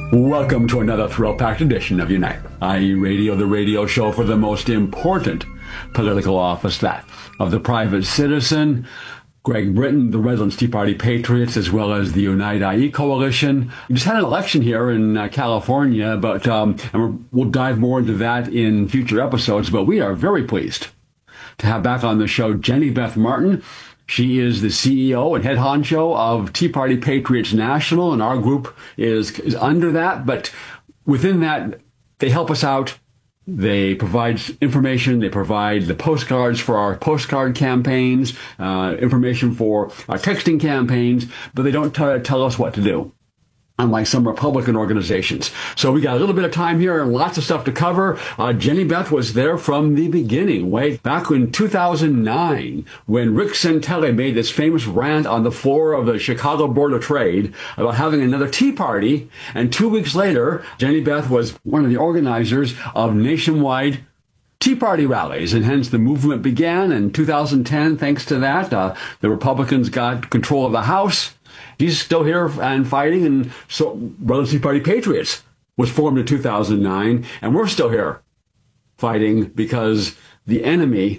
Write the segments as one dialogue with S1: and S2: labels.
S1: Welcome to another thrill-packed edition of Unite, i.e. Radio, the radio show for the most important political office, that of the private citizen. Greg Britton, the Redlands Tea Party Patriots, as well as the Unite IE Coalition. We just had an election here in California, but and we'll dive more into that in future episodes, but we are very pleased to have back on the show Jenny Beth Martin. She is the CEO and head honcho of Tea Party Patriots National, and our group is under that. But within that, they help us out. They provide information. They provide the postcards for our postcard campaigns, information for our texting campaigns, but they don't tell us what to do, unlike some Republican organizations. So we got a little bit of time here and lots of stuff to cover. Jenny Beth was there from the beginning, way back in 2009, when Rick Santelli made this famous rant on the floor of the Chicago Board of Trade about having another Tea Party. And 2 weeks later, Jenny Beth was one of the organizers of nationwide Tea Party rallies, and hence the movement began in 2010. Thanks to that, the Republicans got control of the House. He's still here and fighting, and so Redlands Tea Party Patriots was formed in 2009, and we're still here fighting because the enemy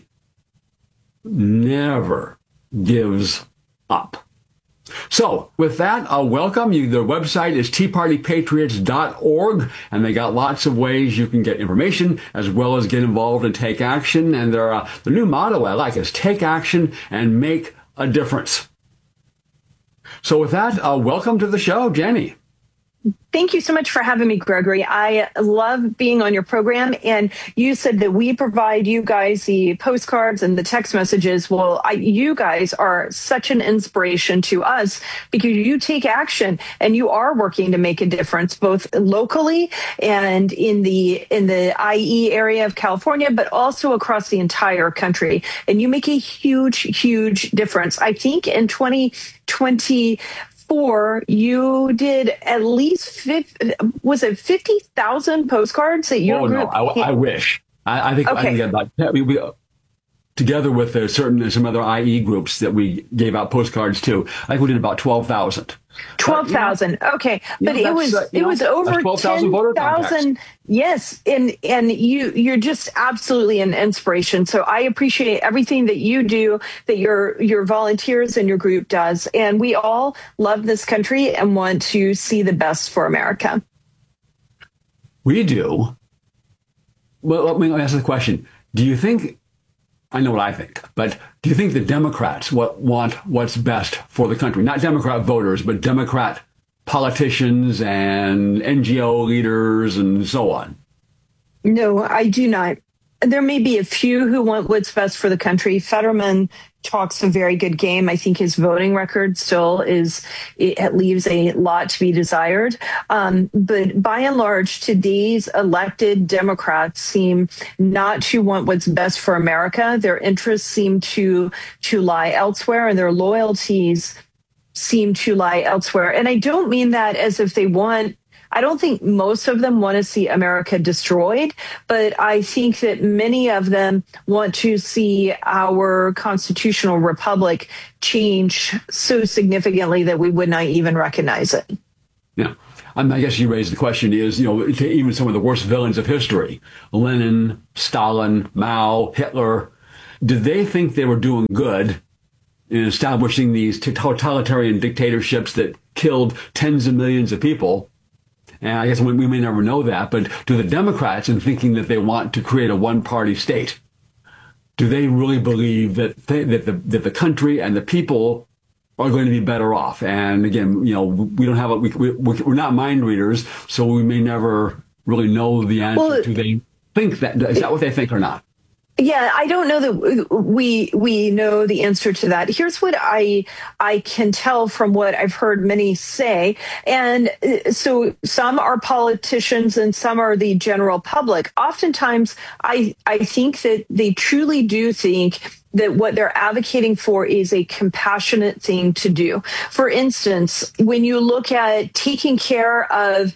S1: never gives up. So with that, I'll welcome you. Their website is teapartypatriots.org, and they got lots of ways you can get information as well as get involved and take action. And their new motto I like is take action and make a difference. So with that, welcome to the show, Jenny.
S2: Thank you so much for having me, Gregory. I love being on your program. And you said that we provide you guys the postcards and the text messages. Well, you guys are such an inspiration to us because you take action and you are working to make a difference, both locally and in the IE area of California, but also across the entire country. And you make a huge, huge difference. I think in 2020, you did at least 50,000 postcards that your group?
S1: No, I wish. I think
S2: okay.
S1: I think about we together with some other IE groups that we gave out postcards to. I think we did about 12,000.
S2: 12,000. Okay, but it was over 10,000. Yes, and you're just absolutely an inspiration. So I appreciate everything that you do, that your volunteers and your group does, and we all love this country and want to see the best for America.
S1: We do. Well, let me ask the question: do you think? I know what I think, but do you think the Democrats want what's best for the country? Not Democrat voters, but Democrat politicians and NGO leaders and so on.
S2: No, I do not. There may be a few who want what's best for the country. Fetterman talks a very good game. I think his voting record still it leaves a lot to be desired. But by and large, today's elected Democrats seem not to want what's best for America. Their interests seem to lie elsewhere, and their loyalties seem to lie elsewhere. And I don't mean that as if I don't think most of them want to see America destroyed, but I think that many of them want to see our constitutional republic change so significantly that we would not even recognize it.
S1: Yeah. I guess you raised the question is, even some of the worst villains of history, Lenin, Stalin, Mao, Hitler, did they think they were doing good in establishing these totalitarian dictatorships that killed tens of millions of people? And I guess we may never know that, but do the Democrats, in thinking that they want to create a one-party state, do they really believe that the country and the people are going to be better off? And again, we don't have we're not mind readers, so we may never really know the answer. Well, do they think that? Is that what they think or not?
S2: Yeah, I don't know that we know the answer to that. Here's what I can tell from what I've heard many say. And so some are politicians and some are the general public. Oftentimes, I think that they truly do think that what they're advocating for is a compassionate thing to do. For instance, when you look at taking care of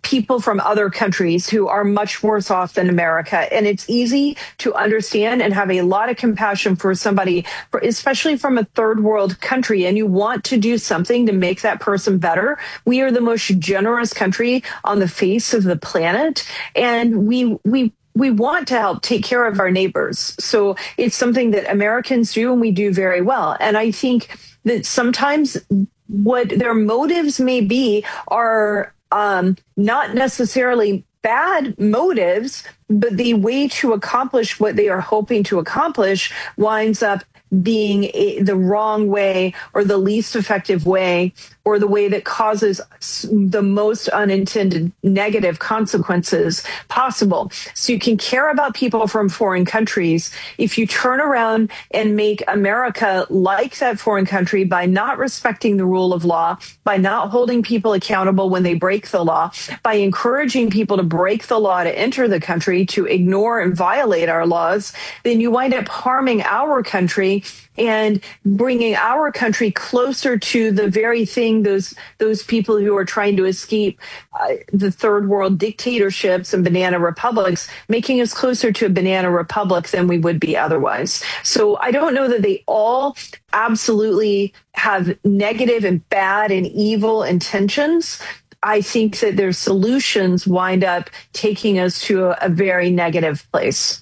S2: people from other countries who are much worse off than America. And it's easy to understand and have a lot of compassion for somebody, especially from a third world country, and you want to do something to make that person better. We are the most generous country on the face of the planet, and we want to help take care of our neighbors. So it's something that Americans do and we do very well. And I think that sometimes what their motives may be are not necessarily bad motives, but the way to accomplish what they are hoping to accomplish winds up being the wrong way or the least effective way or the way that causes the most unintended negative consequences possible. So you can care about people from foreign countries if you turn around and make America like that foreign country by not respecting the rule of law, by not holding people accountable when they break the law, by encouraging people to break the law to enter the country, to ignore and violate our laws, then you wind up harming our country and bringing our country closer to the very thing those people who are trying to escape the third world dictatorships and banana republics, making us closer to a banana republic than we would be otherwise. So I don't know that they all absolutely have negative and bad and evil intentions. I think that their solutions wind up taking us to a very negative place.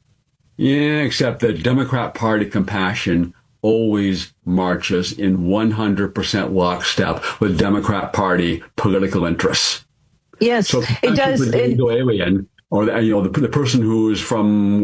S1: Yeah, except that Democrat Party compassion always marches in 100% lockstep with Democrat Party political interests.
S2: Yes,
S1: so
S2: it does.
S1: The alien, or the person who is from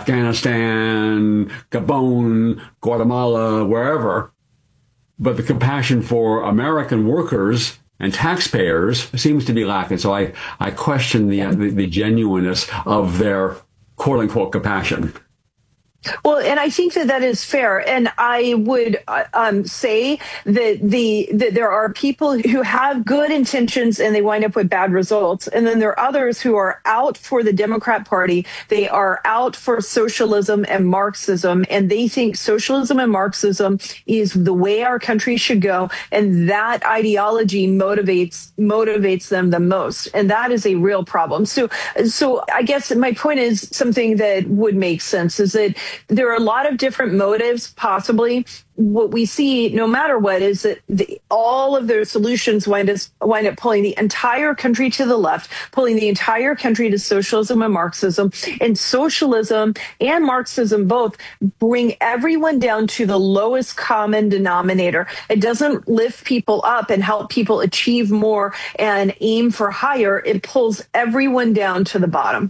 S1: Afghanistan, Gabon, Guatemala, wherever, but the compassion for American workers and taxpayers seems to be lacking. So I question the genuineness of their quote unquote compassion.
S2: Well, and I think that is fair. And I would say that there are people who have good intentions and they wind up with bad results. And then there are others who are out for the Democrat Party. They are out for socialism and Marxism, and they think socialism and Marxism is the way our country should go. And that ideology motivates them the most. And that is a real problem. So I guess my point is something that would make sense is that there are a lot of different motives, possibly. What we see, no matter what, is that all of their solutions wind up pulling the entire country to the left, pulling the entire country to socialism and Marxism. And socialism and Marxism both bring everyone down to the lowest common denominator. It doesn't lift people up and help people achieve more and aim for higher. It pulls everyone down to the bottom.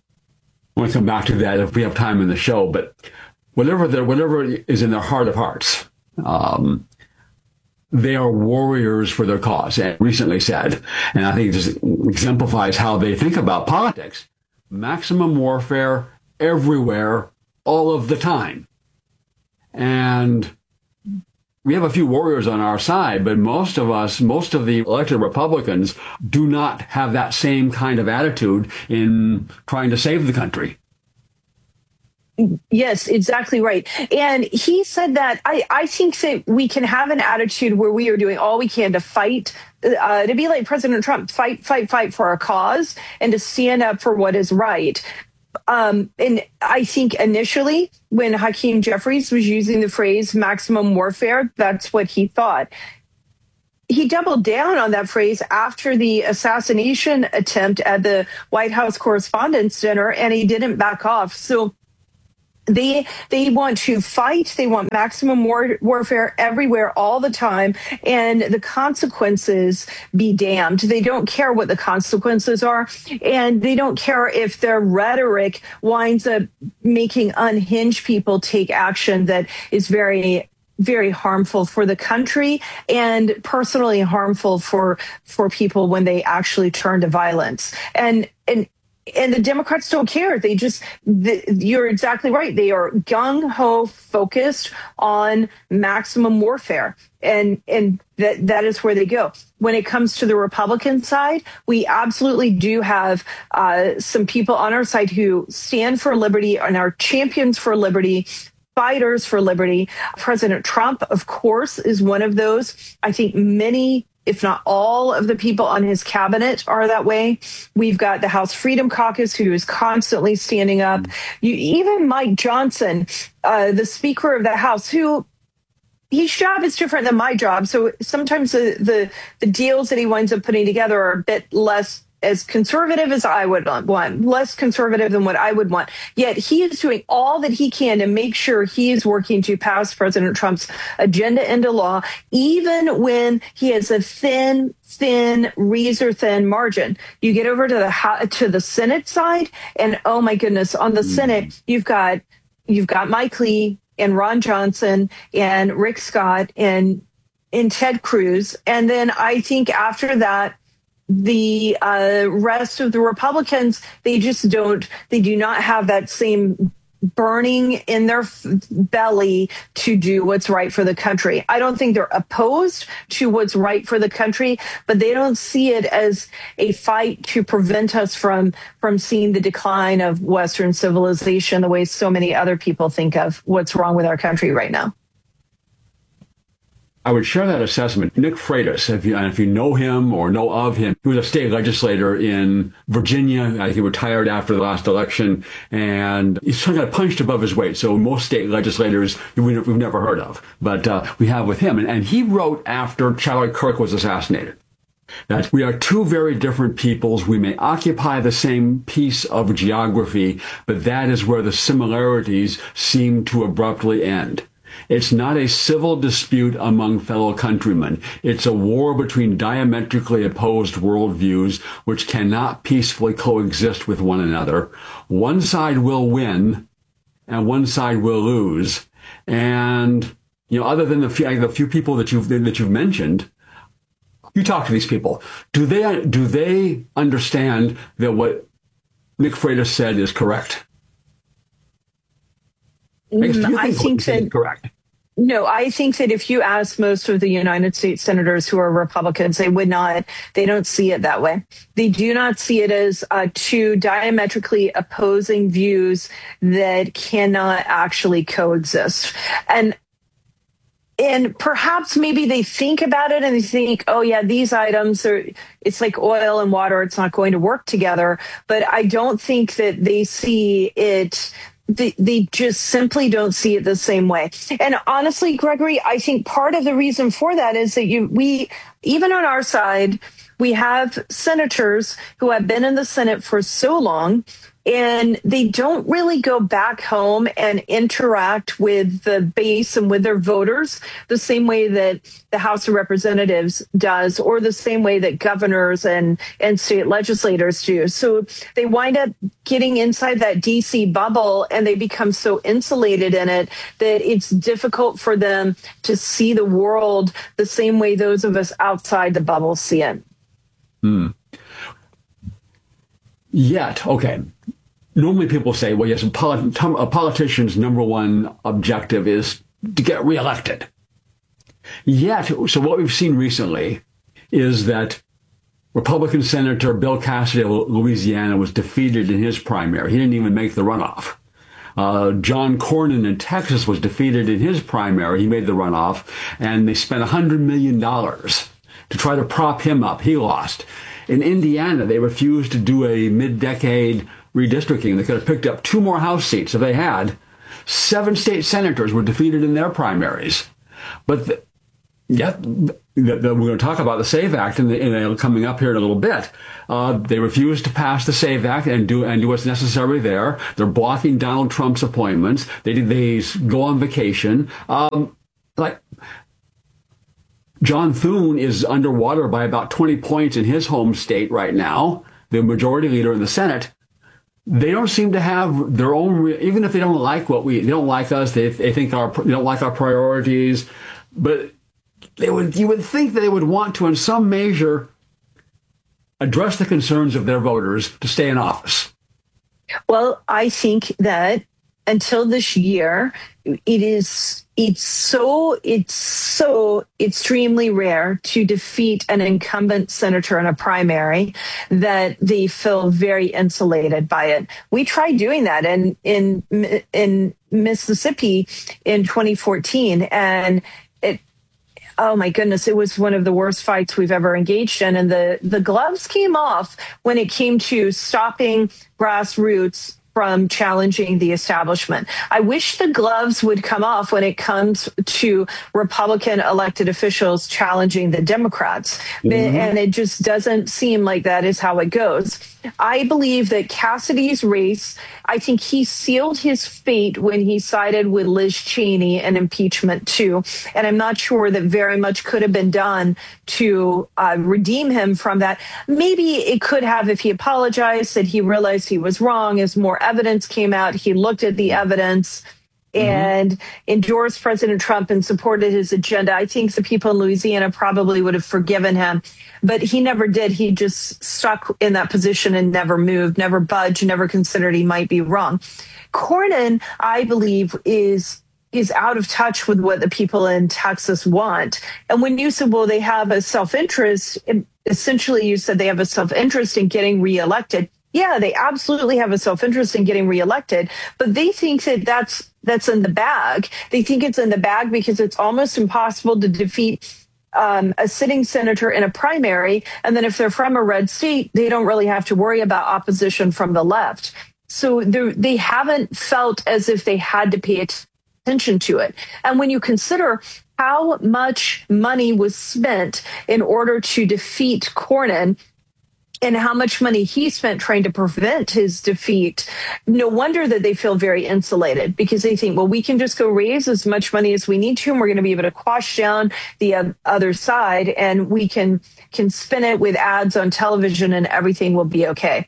S1: I want to come back to that if we have time in the show, but whatever is in their heart of hearts, they are warriors for their cause, and recently said, and I think this exemplifies how they think about politics, maximum warfare everywhere, all of the time. And we have a few warriors on our side, but most of the elected Republicans do not have that same kind of attitude in trying to save the country.
S2: Yes, exactly right. And he said that I think that we can have an attitude where we are doing all we can to fight, to be like President Trump, fight for our cause and to stand up for what is right. And I think initially when Hakeem Jeffries was using the phrase maximum warfare, that's what he thought. He doubled down on that phrase after the assassination attempt at the White House Correspondents' Dinner, and he didn't back off. So they want to fight. They want maximum warfare everywhere, all the time, and the consequences be damned. They don't care what the consequences are, and they don't care if their rhetoric winds up making unhinged people take action that is very, very harmful for the country and personally harmful for people when they actually turn to violence. And the Democrats don't care. You're exactly right. They are gung-ho focused on maximum warfare. And that is where they go. When it comes to the Republican side, we absolutely do have some people on our side who stand for liberty and are champions for liberty, fighters for liberty. President Trump, of course, is one of those. I think many if not all of the people on his cabinet are that way. We've got the House Freedom Caucus, who is constantly standing up. Even Mike Johnson, the Speaker of the House, who his job is different than my job. So sometimes the deals that he winds up putting together are a bit less as conservative as I would want, less conservative than what I would want. Yet he is doing all that he can to make sure he is working to pass President Trump's agenda into law, even when he has a thin, razor thin margin. You get over to the Senate side, and oh my goodness, on the Senate, you've got Mike Lee and Ron Johnson and Rick Scott and Ted Cruz. And then I think after that, the rest of the Republicans, they do not have that same burning in their belly to do what's right for the country. I don't think they're opposed to what's right for the country, but they don't see it as a fight to prevent us from seeing the decline of Western civilization the way so many other people think of what's wrong with our country right now.
S1: I would share that assessment. Nick Freitas, if you know him or know of him, he was a state legislator in Virginia. He retired after the last election, and he's kind of punched above his weight. So most state legislators we've never heard of, but we have with him. And he wrote after Charlie Kirk was assassinated that we are two very different peoples. We may occupy the same piece of geography, but that is where the similarities seem to abruptly end. It's not a civil dispute among fellow countrymen. It's a war between diametrically opposed worldviews which cannot peacefully coexist with one another. One side will win and one side will lose. And, other than the few people that you've mentioned, you talk to these people. Do they understand that what Nick Freitas said is correct?
S2: I think that
S1: correct.
S2: No, I think that if you ask most of the United States senators who are Republicans, they don't see it that way. They do not see it as two diametrically opposing views that cannot actually coexist. And perhaps maybe they think about it and they think, oh yeah, these items it's like oil and water. It's not going to work together. But I don't think that they see it. They just simply don't see it the same way. And honestly, Gregory, I think part of the reason for that is that we, even on our side, we have senators who have been in the Senate for so long, and they don't really go back home and interact with the base and with their voters the same way that the House of Representatives does, or the same way that governors and state legislators do. So they wind up getting inside that DC bubble, and they become so insulated in it that it's difficult for them to see the world the same way those of us outside the bubble see it.
S1: Yet, okay. Normally people say, well, yes, a politician's number one objective is to get reelected. Yet, so what we've seen recently is that Republican Senator Bill Cassidy of Louisiana was defeated in his primary. He didn't even make the runoff. John Cornyn in Texas was defeated in his primary. He made the runoff, and they spent $100 million to try to prop him up. He lost. In Indiana, they refused to do a mid-decade redistricting. They could have picked up 2 more House seats if they had. 7 state senators were defeated in their primaries. But we're going to talk about the SAVE Act coming up here in a little bit. They refused to pass the SAVE Act and do what's necessary there. They're blocking Donald Trump's appointments. They go on vacation. John Thune is underwater by about 20 points in his home state right now, the majority leader in the Senate. They don't seem to have their own, even if they don't like they don't like us, they think they don't like our priorities, but you would think that they would want to, in some measure, address the concerns of their voters to stay in office.
S2: Well, I think that until this year, it's so extremely rare to defeat an incumbent senator in a primary that they feel very insulated by it. We tried doing that in Mississippi in 2014, and Oh my goodness, it was one of the worst fights we've ever engaged in. And the gloves came off when it came to stopping grassroots from challenging the establishment. I wish the gloves would come off when it comes to Republican elected officials challenging the Democrats. And it just doesn't seem like that is how it goes. I believe that Cassidy's race, I think he sealed his fate when he sided with Liz Cheney and impeachment too. And I'm not sure that very much could have been done to redeem him from that. Maybe it could have if he apologized, that he realized he was wrong as more evidence came out. He looked at the evidence and endorsed President Trump and supported his agenda. I think the people in Louisiana probably would have forgiven him, but he never did. He just stuck in that position and never moved, never budged, never considered he might be wrong. Cornyn, I believe, is out of touch with what the people in Texas want. And when you said, well, they have a self-interest, essentially you said they have a self-interest in getting reelected. Yeah, they absolutely have a self-interest in getting reelected, but they think that that's in the bag. They think it's in the bag because it's almost impossible to defeat a sitting senator in a primary. And then if they're from a red state, they don't really have to worry about opposition from the left. So they haven't felt as if they had to pay attention to it. And when you consider how much money was spent in order to defeat Cornyn, and how much money he spent trying to prevent his defeat, no wonder that they feel very insulated, because they think, well, we can just go raise as much money as we need to, and we're going to be able to quash down the other side, and we can spin it with ads on television and everything will be okay.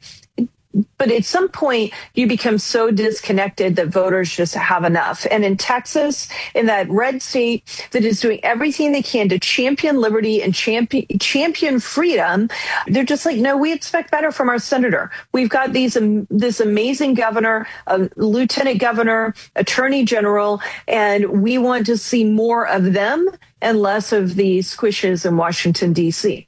S2: But at some point, you become so disconnected that voters just have enough. And in Texas, in that red state that is doing everything they can to champion liberty and champion freedom, they're just like, no, we expect better from our senator. We've got this amazing governor, a lieutenant governor, attorney general, and we want to see more of them and less of the squishes in Washington, D.C.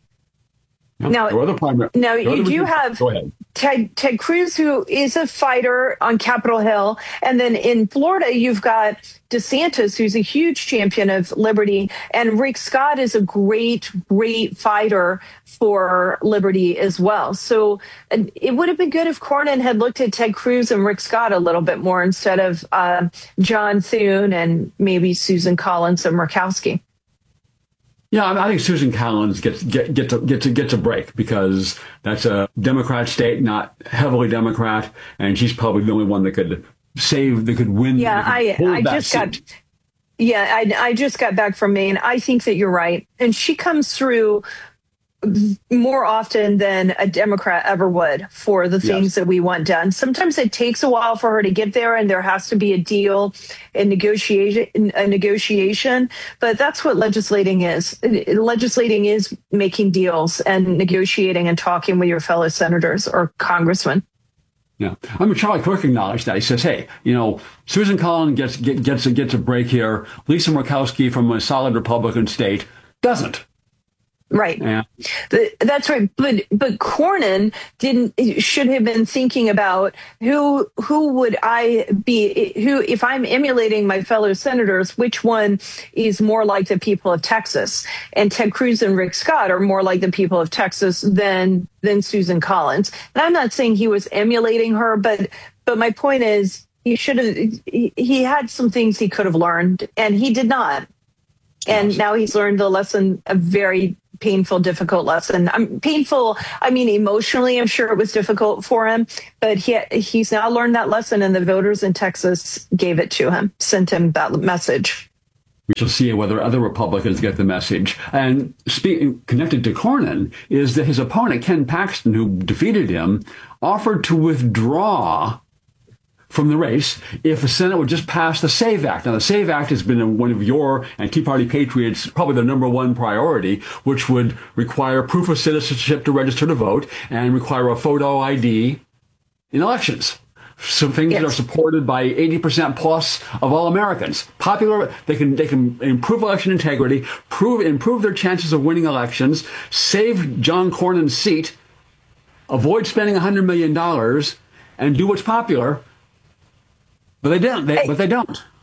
S2: Now you do have Ted Cruz, who is a fighter on Capitol Hill. And then in Florida, you've got DeSantis, who's a huge champion of liberty. And Rick Scott is a great fighter for liberty as well. So it would have been good if Cornyn had looked at Ted Cruz and Rick Scott a little bit more instead of John Thune and maybe Susan Collins and Murkowski.
S1: Yeah, I think Susan Collins gets a break because that's a Democrat state, not heavily Democrat, and she's probably the only one that could win.
S2: Yeah, I just got back from Maine. I think that you're right, and she comes through more often than a Democrat ever would for the things that we want done. Sometimes it takes a while for her to get there, and there has to be a deal and negotiation. But that's what legislating is. Legislating is making deals and negotiating and talking with your fellow senators or congressmen.
S1: Yeah, I mean, Charlie Kirk acknowledged that. He says, "Hey, Susan Collins gets a break here. Lisa Murkowski from a solid Republican state doesn't."
S2: Right. Yeah. That's right. But Cornyn should have been thinking about who would I be, if I'm emulating my fellow senators, which one is more like the people of Texas? And Ted Cruz and Rick Scott are more like the people of Texas than Susan Collins. And I'm not saying he was emulating her, but my point is he had some things he could have learned and he did not. And now he's learned a lesson, a very painful, difficult lesson. Painful, I mean, emotionally, I'm sure it was difficult for him, but he's now learned that lesson, and the voters in Texas gave it to him, sent him that message.
S1: We shall see whether other Republicans get the message. And connected to Cornyn is that his opponent, Ken Paxton, who defeated him, offered to withdraw from the race if the Senate would just pass the SAVE Act. Now, the SAVE Act has been one of your and Tea Party patriots, probably their number one priority, which would require proof of citizenship to register to vote and require a photo ID in elections. Some things that are supported by 80% plus of all Americans. Popular, they can improve election integrity, improve their chances of winning elections, save John Cornyn's seat, avoid spending $100 million, and do what's popular. But they don't.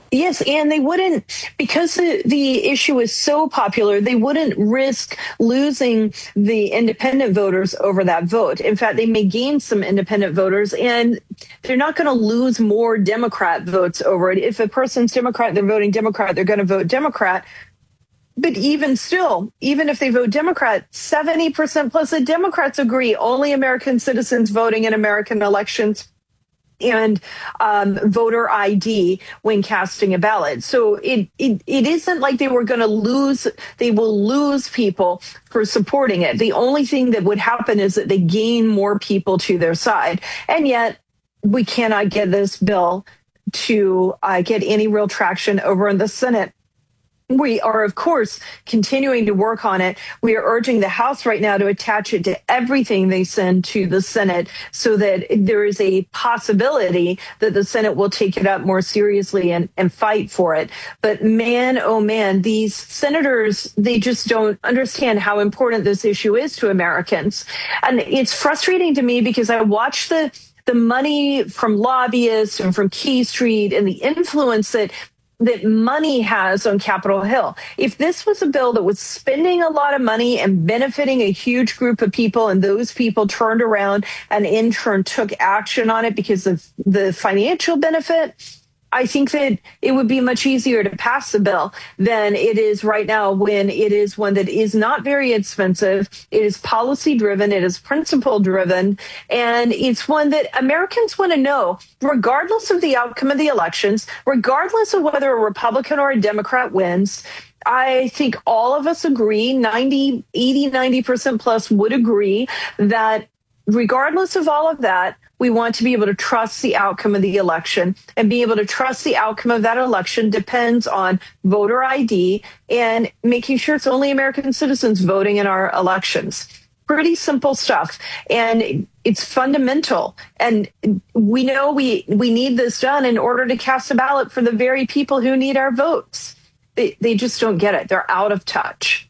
S2: Yes, and they wouldn't, because the issue is so popular, they wouldn't risk losing the independent voters over that vote. In fact, they may gain some independent voters, and they're not going to lose more Democrat votes over it. If a person's Democrat, they're voting Democrat, they're going to vote Democrat. But even still, even if they vote Democrat, 70% plus the Democrats agree only American citizens voting in American elections and voter ID when casting a ballot. So it isn't like they were going to lose, they will lose people for supporting it. The only thing that would happen is that they gain more people to their side. And yet we cannot get this bill to get any real traction over in the Senate. We are, of course, continuing to work on it. We are urging the House right now to attach it to everything they send to the Senate so that there is a possibility that the Senate will take it up more seriously and fight for it. But man, oh man, these senators, they just don't understand how important this issue is to Americans. And it's frustrating to me because I watch the money from lobbyists and from Key Street and the influence that money has on Capitol Hill. If this was a bill that was spending a lot of money and benefiting a huge group of people, and those people turned around and in turn took action on it because of the financial benefit, I think that it would be much easier to pass the bill than it is right now, when it is one that is not very expensive. It is policy driven. It is principle driven. And it's one that Americans want to know, regardless of the outcome of the elections, regardless of whether a Republican or a Democrat wins. I think all of us agree, 90% plus would agree that regardless of all of that, we want to be able to trust the outcome of the election, and be able to trust the outcome of that election depends on voter ID and making sure it's only American citizens voting in our elections. Pretty simple stuff. And it's fundamental. And we know we need this done in order to cast a ballot for the very people who need our votes. They just don't get it. They're out of touch.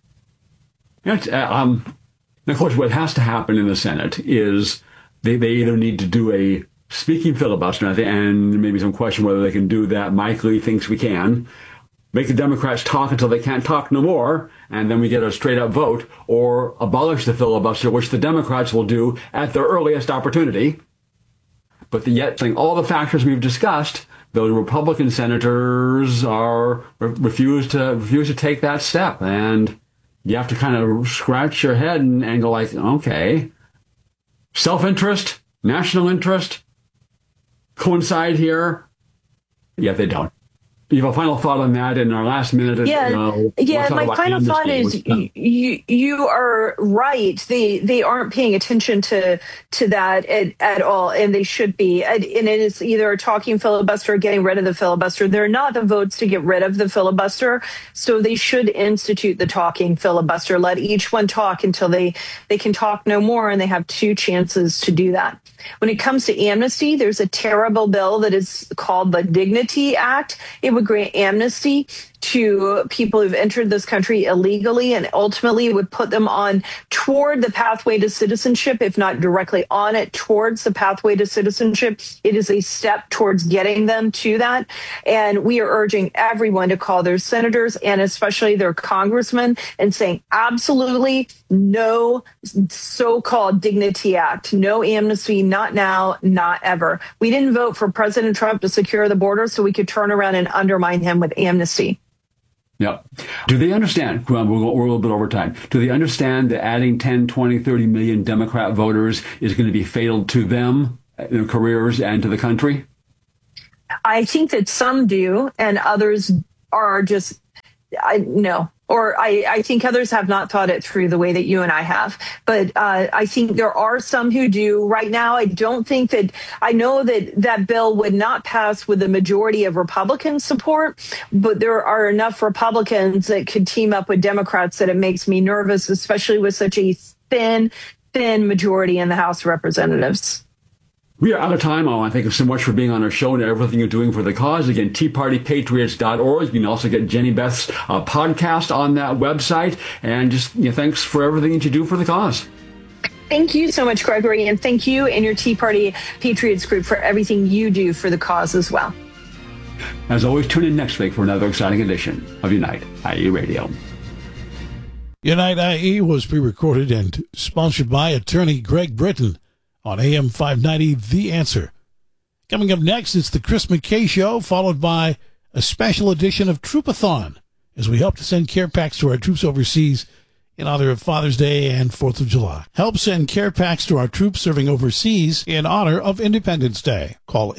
S1: Of course, what has to happen in the Senate is they either need to do a speaking filibuster, and maybe some question whether they can do that. Mike Lee thinks we can. Make the Democrats talk until they can't talk no more, and then we get a straight-up vote, or abolish the filibuster, which the Democrats will do at their earliest opportunity. But yet, all the factors we've discussed, the Republican senators refuse to take that step, and you have to kind of scratch your head and go like, okay, self-interest, national interest coincide here? Yet they don't. You have a final thought on that in our last minute?
S2: My final thought is you are right. They aren't paying attention to that at all, and they should be. And it is either a talking filibuster or getting rid of the filibuster. There are not the votes to get rid of the filibuster, so they should institute the talking filibuster. Let each one talk until they can talk no more, and they have two chances to do that. When it comes to amnesty, there's a terrible bill that is called the Dignity Act. It would grant amnesty to people who've entered this country illegally, and ultimately would put them on toward the pathway to citizenship, if not directly on it, towards the pathway to citizenship. It is a step towards getting them to that. And we are urging everyone to call their senators and especially their congressmen and saying absolutely no so-called Dignity Act, no amnesty, not now, not ever. We didn't vote for President Trump to secure the border so we could turn around and undermine him with amnesty.
S1: Yeah. Do they understand, we're a little bit over time, do they understand that adding 10, 20, 30 million Democrat voters is going to be fatal to them, their careers, and to the country?
S2: I think that some do, and others are just, no. Or I think others have not thought it through the way that you and I have. But I think there are some who do. Right now, I don't think that, I know that that bill would not pass with a majority of Republican support, but there are enough Republicans that could team up with Democrats that it makes me nervous, especially with such a thin majority in the House of Representatives.
S1: We are out of time. I want to thank you so much for being on our show and everything you're doing for the cause. Again, teapartypatriots.org. You can also get Jenny Beth's podcast on that website. And just thanks for everything that you do for the cause.
S2: Thank you so much, Gregory. And thank you and your Tea Party Patriots group for everything you do for the cause as well.
S1: As always, tune in next week for another exciting edition of Unite IE Radio.
S3: Unite IE was pre-recorded and sponsored by attorney Greg Britton on AM 590, The Answer. Coming up next, it's the Chris McKay Show, followed by a special edition of Troopathon, as we help to send care packs to our troops overseas in honor of Father's Day and 4th of July. Help send care packs to our troops serving overseas in honor of Independence Day. Call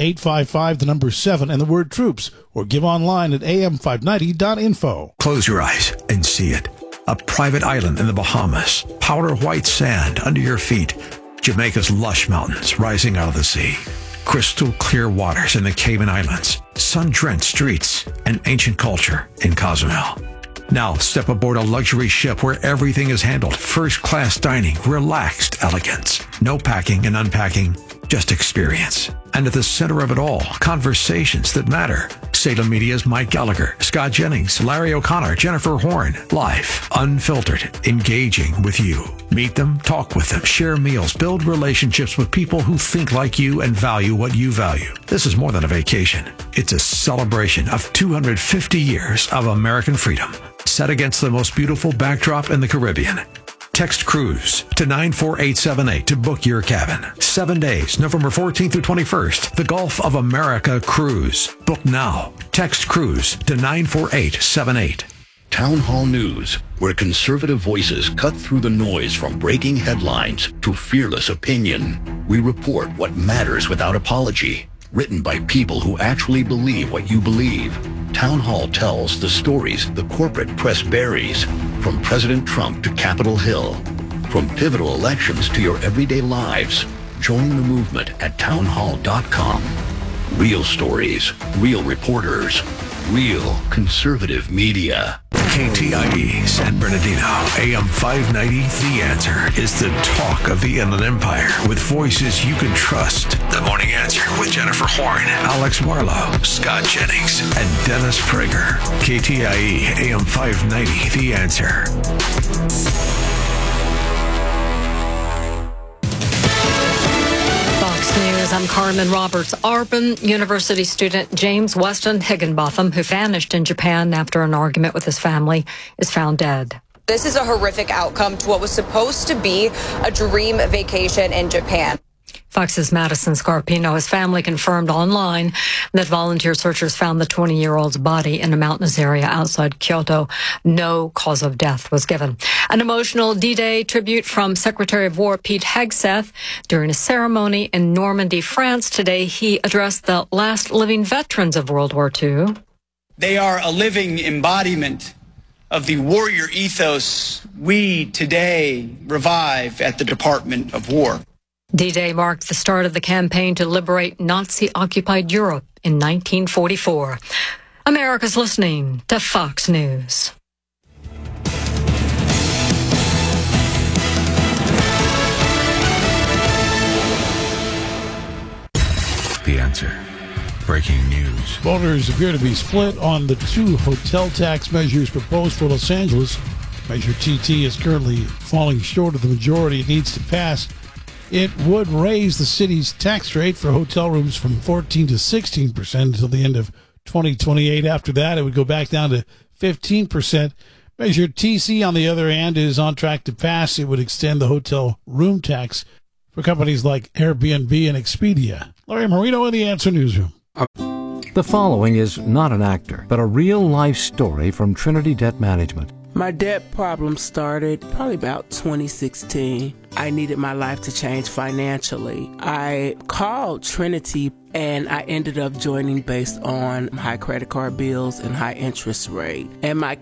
S3: 855-7 and the word troops, or give online at am590.info.
S4: Close your eyes and see it. A private island in the Bahamas, powder white sand under your feet, Jamaica's lush mountains rising out of the sea, crystal clear waters in the Cayman Islands, sun-drenched streets, and ancient culture in Cozumel. Now step aboard a luxury ship where everything is handled. First-class dining, relaxed elegance. No packing and unpacking, just experience. And at the center of it all, conversations that matter. Salem Media's Mike Gallagher, Scott Jennings, Larry O'Connor, Jennifer Horn. Live, unfiltered, engaging with you. Meet them, talk with them, share meals, build relationships with people who think like you and value what you value. This is more than a vacation. It's a celebration of 250 years of American freedom, set against the most beautiful backdrop in the Caribbean. Text Cruise to 94878 to book your cabin. 7 days, November 14th through 21st. The Gulf of America Cruise. Book now. Text Cruise to 94878.
S5: Town Hall News, where conservative voices cut through the noise from breaking headlines to fearless opinion. We report what matters without apology. Written by people who actually believe what you believe. Town Hall tells the stories the corporate press buries, from President Trump to Capitol Hill. From pivotal elections to your everyday lives. Join the movement at townhall.com. Real stories, real reporters, real conservative media.
S4: KTIE San Bernardino, AM 590, The Answer is the talk of the Inland Empire with voices you can trust. The Morning Answer with Jennifer Horn, Alex Marlowe, Scott Jennings, and Dennis Prager. KTIE AM 590, The Answer.
S6: Fox News, I'm Carmen Roberts. Auburn University student James Weston Higginbotham, who vanished in Japan after an argument with his family, is found dead.
S7: This is a horrific outcome to what was supposed to be a dream vacation in Japan.
S6: Fox's Madison Scarpino, his family confirmed online that volunteer searchers found the 20-year-old's body in a mountainous area outside Kyoto. No cause of death was given. An emotional D-Day tribute from Secretary of War Pete Hegseth during a ceremony in Normandy, France. Today, he addressed the last living veterans of World War II.
S8: They are a living embodiment of the warrior ethos we today revive at the Department of War.
S6: D-Day marked the start of the campaign to liberate Nazi-occupied Europe in 1944. America's listening to Fox News.
S4: The Answer. Breaking news.
S3: Voters appear to be split on the two hotel tax measures proposed for Los Angeles. Measure TT is currently falling short of the majority it needs to pass. It would raise the city's tax rate for hotel rooms from 14% to 16% until the end of 2028. After that, it would go back down to 15%. Measure TC, on the other hand, is on track to pass. It would extend the hotel room tax for companies like Airbnb and Expedia. Larry Marino in the Answer Newsroom.
S9: The following is not an actor, but a real-life story from Trinity Debt Management.
S10: My debt problem started probably about 2016. I needed my life to change financially. I called Trinity and I ended up joining based on high credit card bills and high interest rate. And my